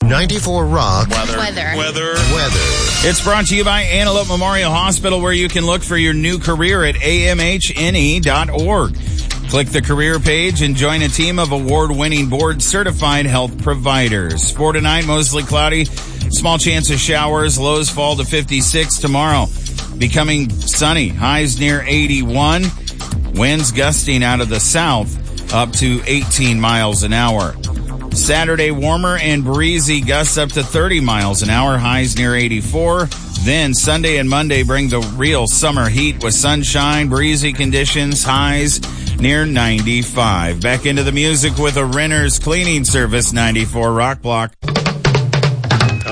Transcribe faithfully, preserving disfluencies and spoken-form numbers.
ninety-four Rock. Weather. Weather. Weather. Weather. It's brought to you by Antelope Memorial Hospital, where you can look for your new career at A M H N E dot org. Click the career page and join a team of award-winning board-certified health providers. For tonight, mostly cloudy, small chance of showers, lows fall to fifty-six tomorrow. Becoming sunny, highs near eighty-one, winds gusting out of the south up to eighteen miles an hour. Saturday, warmer and breezy, gusts up to thirty miles an hour, highs near eighty-four. Then Sunday and Monday bring the real summer heat with sunshine, breezy conditions, highs near ninety-five. Back into the music with a Renner's Cleaning Service, ninety-four Rock Block.